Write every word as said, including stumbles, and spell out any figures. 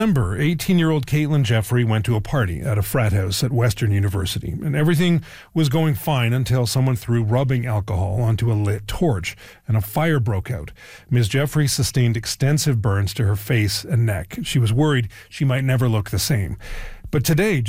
December, eighteen-year-old Caitlin Jeffrey went to a party at a frat house at Western University, and everything was going fine until someone threw rubbing alcohol onto a lit torch, and a fire broke out. Miz Jeffrey sustained extensive burns to her face and neck. She was worried she might never look the same. But today,